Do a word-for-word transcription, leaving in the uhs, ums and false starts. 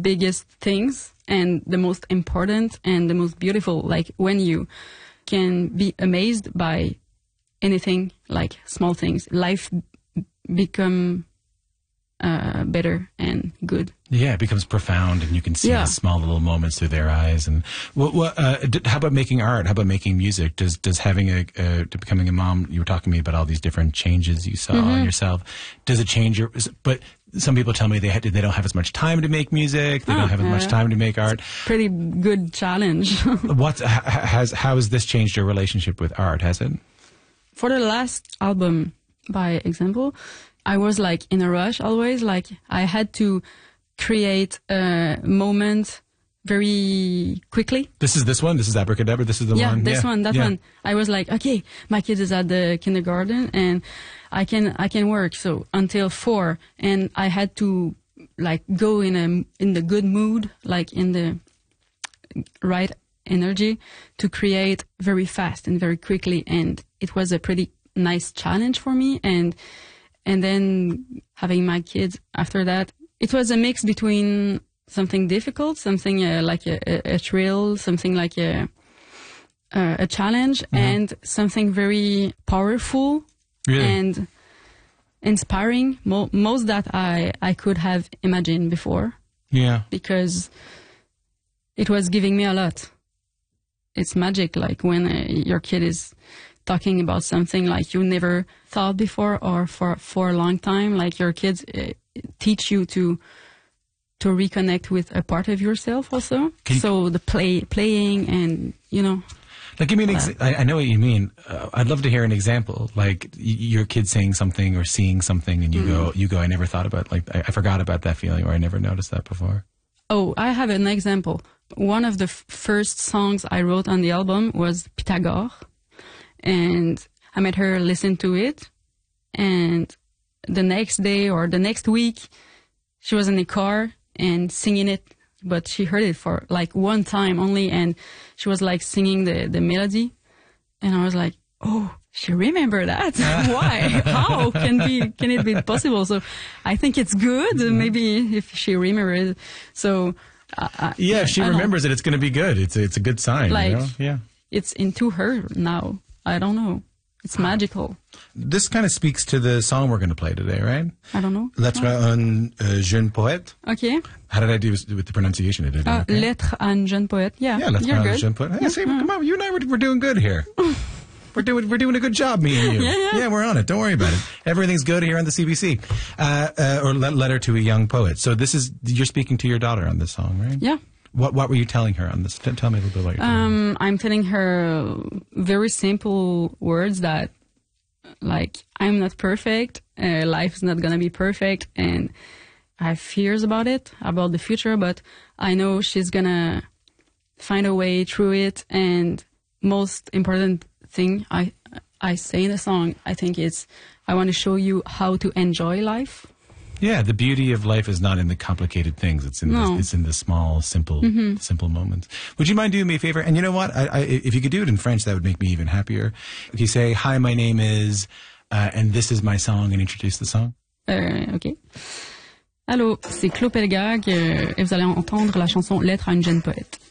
biggest things and the most important and the most beautiful. Like when you can be amazed by anything, like small things, life become uh, better and good. Yeah, it becomes profound, and you can see yeah. the small little moments through their eyes. And what, what, uh, d- how about making art? How about making music? Does does having a uh, becoming a mom? You were talking to me about all these different changes you saw mm-hmm. in yourself. Does it change your? But some people tell me they had, they don't have as much time to make music. They oh, don't have as yeah. much time to make art. Pretty good challenge. What has how has this changed your relationship with art? Has it? For the last album, by example, I was like in a rush always. Like I had to create a moment very quickly. This is this one? This is Abracadabra? This is the yeah, one? This yeah, this one, that yeah. one. I was like, okay, my kid is at the kindergarten and I can, I can work. So until four, and I had to like go in a, in the good mood, like in the right energy to create very fast and very quickly. And it was a pretty nice challenge for me. And, and then having my kids after that, it was a mix between something difficult, something uh, like a, a, a thrill, something like a uh, a challenge, mm-hmm. and something very powerful really? and inspiring. Mo- most that I, I could have imagined before. Yeah. Because it was giving me a lot. It's magic, like when uh, your kid is talking about something like you never thought before or for, for a long time, like your kids uh, teach you to to reconnect with a part of yourself also. You, so the play, playing and, you know. Like, give me an example. I, I know what you mean. Uh, I'd love to hear an example. Like y- your kid saying something or seeing something and you mm-hmm. go, you go, I never thought about, like, I, I forgot about that feeling or I never noticed that before. Oh, I have an example. One of the f- first songs I wrote on the album was Pythagore. And I made her listen to it. And the next day or the next week, she was in the car and singing it, but she heard it for like one time only, and she was like singing the, the melody, and I was like, oh, she remembered that. Why? How can be can it be possible? So I think it's good. Maybe if she remembers. So uh, yeah, if she I remembers it, it's going to be good. It's a, it's a good sign. Like, you know? Yeah, it's into her now. I don't know. It's magical. This kind of speaks to the song we're going to play today, right? I don't know. Lettre à un uh, jeune poète. Okay. How did I do with the pronunciation? Did I uh, okay? Lettre à un jeune poète. Yeah. Yeah, lettre à un jeune poète. Hey, see, come on, you and I, we're, we're doing good here. We're doing we're doing a good job, me and you. Yeah, yeah. yeah, we're on it. Don't worry about it. Everything's good here on the C B C. Uh, uh, or le- letter to a young poet. So this is you're speaking to your daughter on this song, right? Yeah. What what were you telling her on this? T- tell me a little bit about your Um, I'm telling her very simple words that. Like, I'm not perfect, uh, life's not gonna be perfect, and I have fears about it, about the future, but I know she's gonna find a way through it, and most important thing I I say in the song, I think it's, I want to show you how to enjoy life. Yeah, the beauty of life is not in the complicated things. It's in no. the, it's in the small, simple, mm-hmm. simple moments. Would you mind doing me a favor? And you know what? I, I, if you could do it in French, that would make me even happier. If you say, "Hi, my name is," uh, and this is my song, and introduce the song. Euh, ok. Allô, c'est Claude Pelgag, euh, et vous allez entendre la chanson Lettre à une jeune poète.